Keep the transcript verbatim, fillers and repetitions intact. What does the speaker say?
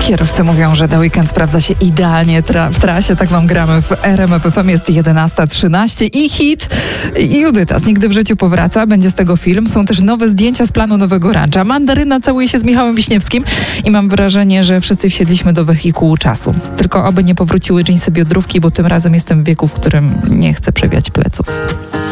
Kierowcy mówią, że The Weeknd sprawdza się idealnie tra- w trasie. Tak wam gramy w R M F F M. Jest jedenasta trzynaście i hit Judytas Nigdy w życiu powraca. Będzie z tego film. Są też nowe zdjęcia z planu nowego rancza. Mandaryna całuje się z Michałem Wiśniewskim i mam wrażenie, że wszyscy wsiedliśmy do wehikułu czasu. Tylko oby nie powróciły dżinsy biodrówki, bo tym razem jestem w wieku, w którym nie chcę przewijać pleców.